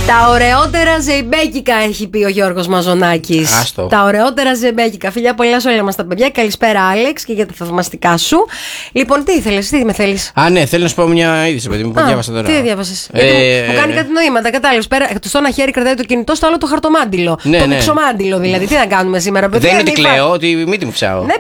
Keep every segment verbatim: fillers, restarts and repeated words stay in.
Τα ωραιότερα ζεϊμπέκικα, έχει πει ο Γιώργος Μαζονάκης. Άστο. Τα ωραιότερα ζεϊμπέκικα. Φιλιά πολλά σε όλα μας τα παιδιά. Καλησπέρα, Άλεξ, και για τα θαυμαστικά σου. Λοιπόν, τι ήθελες, τι με θέλεις? Α, ναι, θέλω να σου πω μια είδηση, παιδί μου, που διάβασα τώρα. Τι διάβασες? Ε, μου, μου κάνει κάτι νοήματα, κατάλαβες. Πέρα, στο ένα χέρι κρατάει το κινητό, στο άλλο το χαρτομάντιλο. Ναι, το ναι. μυξομάντιλο δηλαδή. Τι να κάνουμε σήμερα, παιδιά? Δεν είναι ότι μη κλαίω, ότι μύτη μου ξάω. Ναι.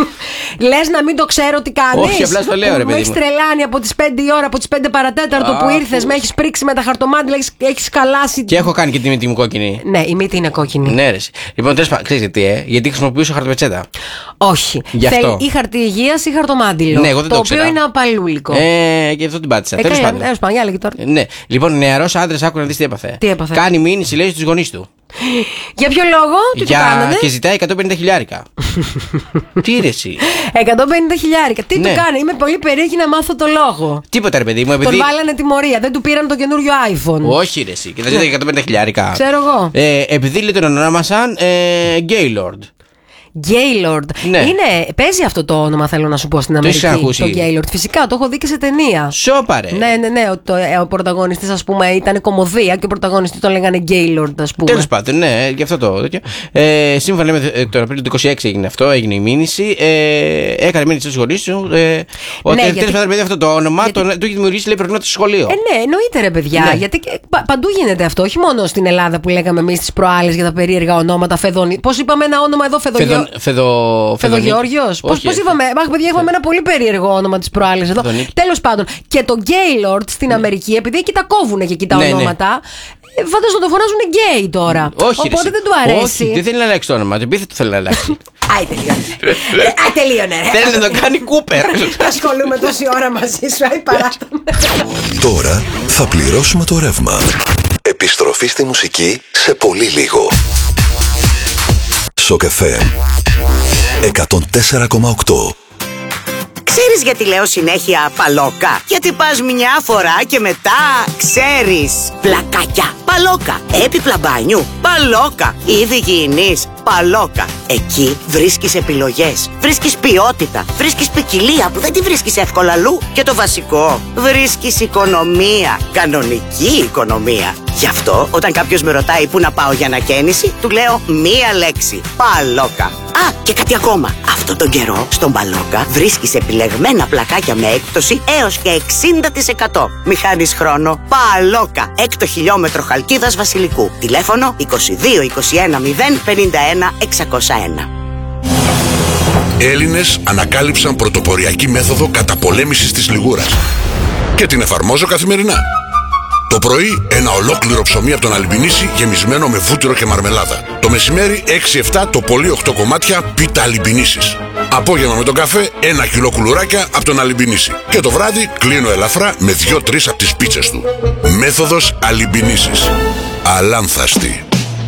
Λες να μην το ξέρω τι κάνεις? Όχι, απλά στο λέω, ρε παιδί μου. Με έχεις τρελάνει από τις πέντε η ώρα, από τις πέντε παρατέταρτο που ήρθες, με έχεις πρίξει με τα χαρτομάντιλα, έχεις, έχεις καλάσει. Και έχω κάνει και τη μύτη μου κόκκινη. Ναι, η μύτη είναι κόκκινη. Ναι, ρε. Λοιπόν, τέλος πάντων, ξέρεις γιατί, ε? Γιατί χρησιμοποιούσα χαρτοπετσέτα. Όχι. Γι' αυτό. Θέλει ή χαρτί υγείας ή χαρτομάντιλο. Ναι, εγώ δεν το το οποίο ήξερα. είναι απαλούλικο. Ε, και αυτό την πάτησα. Ε, Τέλος καλά, πάντων. τέλος πάντων, για λέγε τώρα. Ναι, λοιπόν, νεαρός άντρας, άκου να δεις τι έπαθε. Τι έπαθε? Κάνει μήνυση, λέει, στους γονείς του. Για ποιο λόγο, τι του Για... κάνανε? Και ζητάει εκατόν πενήντα χιλιάρικα. Τι ρε εσύ. εκατόν πενήντα χιλιάρικα. Τι Ναι. του κάνει? Είμαι πολύ περίεργη να μάθω το λόγο. Τίποτα, ρε παιδί μου, Τον επειδή. βάλανε τιμωρία, δεν του πήραν το καινούριο iPhone. Όχι, ρε εσύ. Και θα ζητάει εκατόν πενήντα χιλιάρικα. Ξέρω εγώ. Ε, επειδή λέει τον ονόμασαν ε, Gaylord. Gaylord. Ναι. Είναι, παίζει αυτό το όνομα, θέλω να σου πω, στην Το Αμερική. έχεις ακούσει? Το Gaylord. Φυσικά, το έχω δει και σε ταινία. Σόπα, ρε. Ναι, ναι, ναι. Ο, το, ε, ο πρωταγωνιστής, ας πούμε, ήταν κομμωδία και ο πρωταγωνιστής τον λέγανε Gaylord, ας πούμε. Τέλος πάντων, ναι, γι' αυτό το τέτοιο. Ε, σύμφωνα με ε, τον Απρίλιο του είκοσι έξι έγινε αυτό, έγινε η μήνυση. Ε, έκανε μήνυση στους γονείς του. Ε, ότι Ναι, τέλος γιατί- πάντων, παιδί, αυτό το όνομα γιατί- τον, του έχει δημιουργήσει, λέει, προβλήματα στο σχολείο. Ε, ναι, εννοείται, ρε παιδιά. Ναι. Γιατί και, πα, παντού γίνεται αυτό. Όχι μόνο στην Ελλάδα που λέγαμε εμείς τις προάλλες για τα περίεργα ονόματα. Φεδονι... Πώς είπαμε ένα όνομα εδώ, Φεδογεώ... Φεδο, φεδο, Φεδογεώργιος. Πώς, πώς είπαμε. Αχ, παιδιά, έχουμε ένα πολύ περίεργο όνομα τις προάλλες εδώ. Φεδονίκη. Τέλος πάντων. Και το Gaylord στην Αμερική, επειδή εκεί τα κόβουνε και εκεί τα Ναι, ναι. ονόματα. Ε, φαντάζομαι να το φωνάζουν γκέι τώρα. Όχι, ρε, Οπότε εσύ. δεν του αρέσει. Όχι, δεν θέλει να αλλάξει το όνομα. Το επίθετο θέλει να αλλάξει. Άι, τελείωνε. Ε, άι, τελείωνε, ρε. Θέλει να το κάνει Κούπερ. Ασχολούμαι τόση ώρα μαζί σου. Άι, παράτα με. Τώρα θα πληρώσουμε το ρεύμα. Επιστροφή στη μουσική σε πολύ λίγο. Σοκ εφ εμ εκατόν τέσσερα κόμμα οκτώ. Ξέρεις γιατί λέω συνέχεια παλόκα? Γιατί πας μια φορά και μετά ξέρεις. Πλακάκια, παλόκα. Έπιπλα μπάνιου, παλόκα. Είδη υγιεινής, παλόκα. Εκεί βρίσκεις επιλογές, βρίσκεις ποιότητα, βρίσκεις ποικιλία που δεν τη βρίσκεις εύκολα αλλού. Και το βασικό, βρίσκεις οικονομία, κανονική οικονομία. Γι' αυτό όταν κάποιος με ρωτάει πού να πάω για ανακαίνιση, του λέω μία λέξη, παλόκα. Α, και κάτι ακόμα. Αυτό τον καιρό στον Παλόκα βρίσκεις επιλεγμένα πλακάκια με έκπτωση έως και εξήντα τοις εκατό. Μη χάνεις χρόνο. Παλόκα, έκτο χιλιόμετρο Χαλκίδας Βασιλικού. Τηλέφωνο είκοσι δύο είκοσι ένα μηδέν πενήντα ένα εξακόσια ένα. Έλληνες ανακάλυψαν πρωτοποριακή μέθοδο καταπολέμησης της λιγούρας. Και την εφαρμόζω καθημερινά. Το πρωί ένα ολόκληρο ψωμί από τον Αλιμπινίση γεμισμένο με βούτυρο και μαρμελάδα. Το μεσημέρι έξι εφτά το πολύ οκτώ κομμάτια πίτα Αλιμπινίσης. Απόγευμα με τον καφέ ένα κιλό κουλουράκια από τον Αλιμπινίση. Και το βράδυ κλείνω ελαφρά με δύο τρεις από τις πίτσες του. Μέθοδος Αλιμπινίσης. Αλάνθαστη.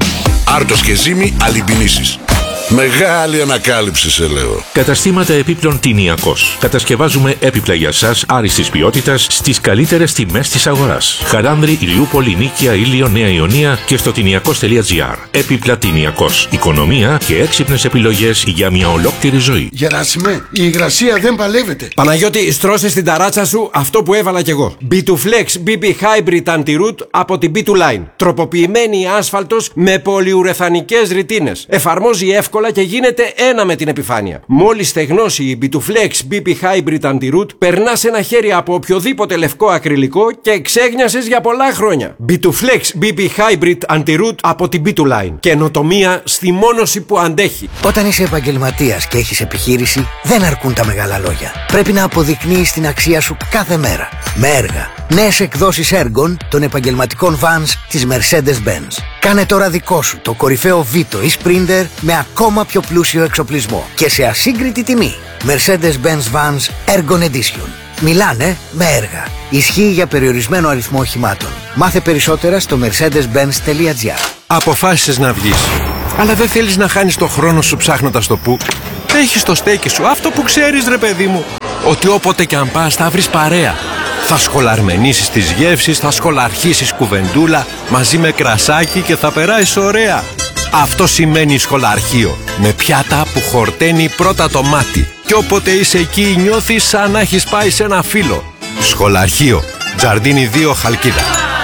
Άρτος και ζύμη Αλιμπινίσης. Μεγάλη ανακάλυψη, σε λέω. Καταστήματα επίπλων Τινιακός. Κατασκευάζουμε έπιπλα για σας άριστης ποιότητας στις καλύτερες τιμές της αγοράς. Χαράνδρη, Ηλιούπολη, Νίκαια, Ήλιο, Νέα Ιωνία και στο τινιακός τελεία τζι άρ. Έπιπλα Τινιακός. Οικονομία και έξυπνες επιλογές για μια ολόκληρη ζωή. Γεράσιμε, η υγρασία δεν παλεύεται. Παναγιώτη, στρώσε στην ταράτσα σου αυτό που έβαλα κι εγώ. μπι του Flex μπι πι Hybrid Anti-Root από την μπι του Line. Τροποποιημένη άσφαλτος με πολυουρεθανικές ρητίνες. Εφαρμόζει εύκολα και γίνεται ένα με την επιφάνεια. Μόλις στεγνώσει η μπι του Flex μπι πι Hybrid Anti-Root, περνάς ένα χέρι από οποιοδήποτε λευκό ακριλικό και ξέγνιασες για πολλά χρόνια. μπι του Flex μπι πι Hybrid Anti-Root από την μπι του Line. Καινοτομία στη μόνωση που αντέχει. Όταν είσαι επαγγελματίας και έχεις επιχείρηση, δεν αρκούν τα μεγάλα λόγια. Πρέπει να αποδεικνύεις την αξία σου κάθε μέρα. Με έργα. Νέες εκδόσεις έργων των επαγγελματικών vans της Mercedes-Benz. Κάνε τώρα δικό σου το κορυφαίο Vito ή Sprinter με ακόμα πιο πλούσιο εξοπλισμό και σε ασύγκριτη τιμή. Mercedes-Benz Vans Ergon Edition. Μιλάνε με έργα. Ισχύει για περιορισμένο αριθμό οχημάτων. Μάθε περισσότερα στο mercedes benz τελεία τζι άρ. Αποφάσισες να βγεις, αλλά δεν θέλεις να χάνεις το χρόνο σου ψάχνοντας το που. Έχεις το στέκι σου, αυτό που ξέρεις ρε παιδί μου. Ότι όποτε κι αν πας θα βρεις παρέα. Θα σχολαρμενήσεις τις γεύσεις, θα σχολαρχίσεις κουβεντούλα μαζί με κρασάκι και θα περάσεις ωραία. Αυτό σημαίνει σχολαρχείο, με πιάτα που χορταίνει πρώτα το μάτι. Και όποτε είσαι εκεί νιώθεις σαν να έχεις πάει σε ένα φύλλο. Σχολαρχείο, Τζαρντίνι δύο Χαλκίδα.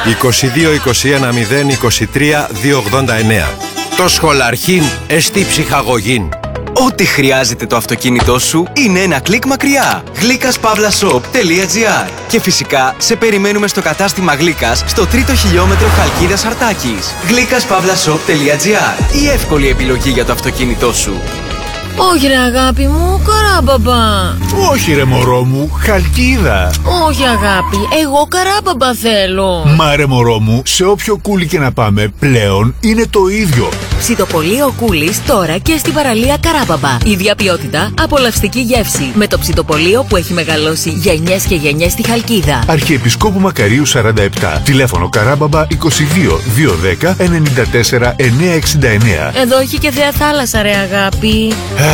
είκοσι δύο είκοσι ένα μηδέν είκοσι τρία διακόσια ογδόντα εννέα. Το σχολαρχήν εστί ψυχαγωγήν. Ό,τι χρειάζεται το αυτοκίνητό σου είναι ένα κλικ μακριά. γλίκας παύλα σοπ τελεία τζι άρ. Και φυσικά σε περιμένουμε στο κατάστημα Γλίκας στο τρίτο χιλιόμετρο Χαλκίδας Αρτάκης. γλίκας παύλα σοπ τελεία τζι άρ. Η εύκολη επιλογή για το αυτοκίνητό σου. Όχι ρε αγάπη μου, Καράμπαμπα. Όχι ρε μωρό μου, Χαλκίδα. Όχι αγάπη, εγώ Καράμπαμπα θέλω. Μα ρε μωρό μου, σε όποιο κούλι και να πάμε πλέον είναι το ίδιο. Ψητοπολείο Κούλης τώρα και στην παραλία Καράμπαμπα. Ίδια ποιότητα, απολαυστική γεύση. Με το ψητοπολείο που έχει μεγαλώσει γενιές και γενιές στη Χαλκίδα. Αρχιεπισκόπου Μακαρίου σαράντα επτά. Τηλέφωνο Καράμπαμπα είκοσι δύο διακόσια δέκα ενενήντα τέσσερα εννιακόσια εξήντα εννέα. Εδώ έχει και θέα θάλασσα ρε αγάπη.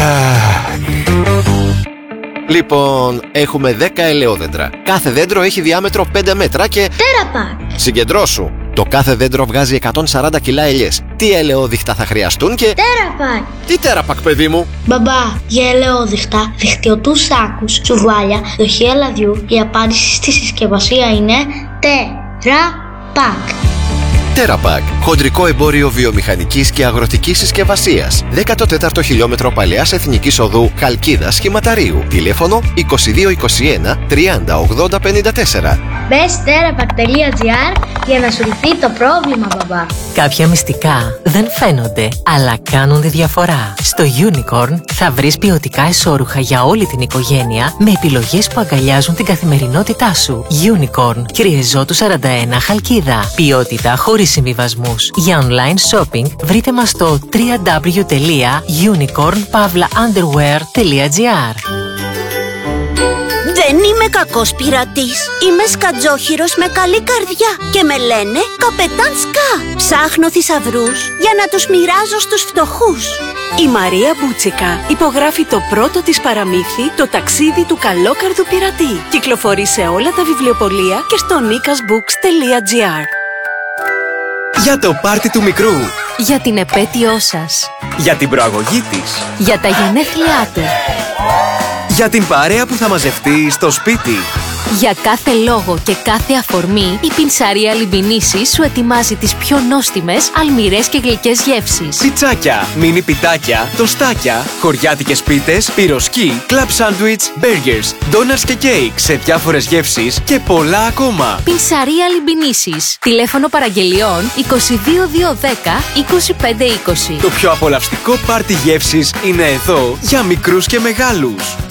Λοιπόν, έχουμε δέκα ελαιόδεντρα. Κάθε δέντρο έχει διάμετρο πέντε μέτρα και... Τέραπακ! Συγκεντρώσου! Το κάθε δέντρο βγάζει εκατόν σαράντα κιλά ελιές. Τι ελαιόδειχτα θα χρειαστούν και... Τέραπακ! Τι τέραπακ, παιδί μου? Μπαμπά, για ελαιόδειχτα, δικτυωτούς σάκους, τσουβάλια, δοχεία λαδιού, η απάντηση στη συσκευασία είναι Τέραπακ. Τέραπακ, χοντρικό εμπόριο βιομηχανικής και αγροτικής συσκευασίας. δέκατο τέταρτο χιλιόμετρο Παλαιάς Εθνικής Οδού Χαλκίδας Σχηματαρίου. Τηλέφωνο είκοσι δύο είκοσι ένα τριάντα ογδόντα πενήντα τέσσερα. Μπες τέραπακ τελεία τζι άρ για να σου λυθεί το πρόβλημα, μπαμπά. Κάποια μυστικά δεν φαίνονται, αλλά κάνουν τη διαφορά. Στο Unicorn θα βρεις ποιοτικά εσώρουχα για όλη την οικογένεια με επιλογές που αγκαλιάζουν την καθημερινότητά σου. Unicorn, Κυριεζώτου σαράντα ένα Χαλκίδα. Ποιότητα χωρίς συμβιβασμούς. Για online shopping βρείτε μας στο double-u double-u double-u τελεία unicorn pavla underwear τελεία τζι άρ. Δεν είμαι κακός πειρατής. Είμαι σκατζόχυρος με καλή καρδιά και με λένε Καπετάν Σκά. Ψάχνω θησαυρούς για να τους μοιράζω στους φτωχούς. Η Μαρία Μπούτσικα υπογράφει το πρώτο της παραμύθι, το ταξίδι του καλόκαρδου πειρατή. Κυκλοφορεί σε όλα τα βιβλιοπωλεία και στο νίκας μπουκς τελεία τζι άρ. Για το πάρτι του μικρού. Για την επέτειό σας. Για την προαγωγή της. Για τα γενέθλιά του. Για την παρέα που θα μαζευτεί στο σπίτι. Για κάθε λόγο και κάθε αφορμή, η Πινσαρία Λιμπινίσης σου ετοιμάζει τις πιο νόστιμες, αλμυρές και γλυκές γεύσεις. Πιτσάκια, μίνι πιτάκια, τοστάκια, χωριάτικες πίτες, πυροσκή, κλαμπ σάντουιτς, μπέργκερς, ντόνατς και κέικ σε διάφορες γεύσεις και πολλά ακόμα. Πινσαρία Λιμπινίσης. Τηλέφωνο παραγγελιών είκοσι δύο διακόσια δέκα είκοσι πέντε είκοσι. Το πιο απολαυστικό πάρτι γεύσης είναι εδώ για μικρούς και μεγάλους.